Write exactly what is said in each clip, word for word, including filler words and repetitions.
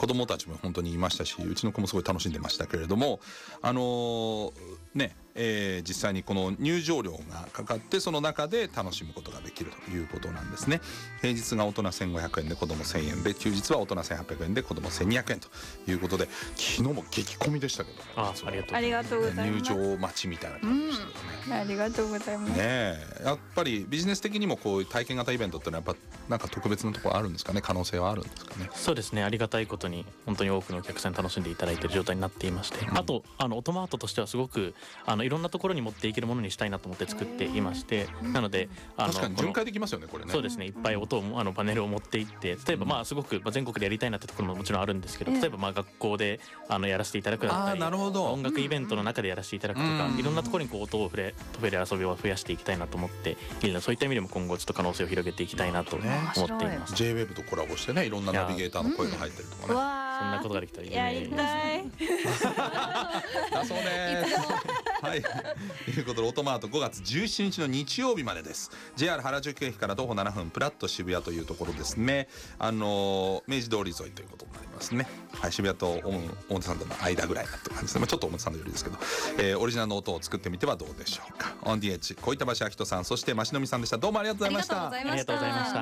子供たちも本当にいましたし、うちの子もすごい楽しんでましたけれども、あのー、ねえー、実際にこの入場料がかかって、その中で楽しむことができるということなんですね。平日が大人せんごひゃくえんで子供せんえんで、休日は大人せんはっぴゃくえんで子供せんにひゃくえんということで、昨日も激混みでしたけど、 あありがとうございます。 入場待ちみたいな感じでしたけどね、 うん、ありがとうございます。 ねえ、やっぱりビジネス的にもこういう体験型イベントってのはやっぱなんか特別なところあるんですかね。可能性はあるんですかね。 そうですね、ありがたいことに本当に多くのお客さんに楽しんでいただいている状態になっていまして、うん、あとあのオトマートとしてはすごくあのいろんなところに持っていけるものにしたいなと思って作っていまして、なのであの確かに巡回できますよね、これね。 そうですね、いっぱい音をあのパネルを持っていって、例えばまあすごく、まあ、全国でやりたいなってところももちろんあるんですけど、例えばまあ学校であのやらせていただくだったり、 なるほど、 音楽イベントの中でやらせていただくとか、うん、いろんなところにこう音を触れ飛べる遊びを増やしていきたいなと思っているので、そういった意味でも今後ちょっと可能性を広げていきたいなと思っています。 ジェイウェブ とコラボしてね、いろんなナビゲーターの声が入ってるとかね、うん、そんなことができたらいいね。 やりたいだそうです。はい、ということでオトマートごがつじゅうしちにちの日曜日までです。 ジェイアール 原宿駅から徒歩ななふん、プラッと渋谷というところですね。あの明治通り沿いということになりますね。はい、渋谷と表参道の間ぐらいなって感じですね。まあ、ちょっと表参道よりですけど、えー、オリジナルの音を作ってみてはどうでしょうか。オンディエッジ小板橋明人さん、そして増野美さんでした。どうもありがとうございました。 ありがとうございました。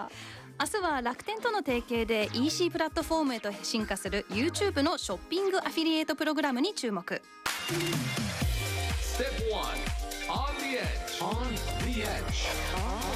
明日は楽天との提携で イーシー プラットフォームへと進化する YouTube のショッピングアフィリエイトプログラムに注目。ステップワン On the Edge On the Edge